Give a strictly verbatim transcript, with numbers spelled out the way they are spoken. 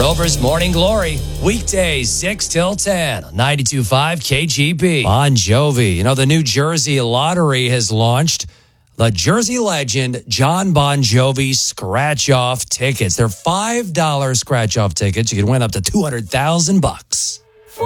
Rover's Morning Glory, weekdays six till ten, ninety-two point five K G B. Bon Jovi. You know, the New Jersey lottery has launched the Jersey legend John Bon Jovi scratch-off tickets. They're five dollars scratch-off tickets. You can win up to two hundred thousand bucks.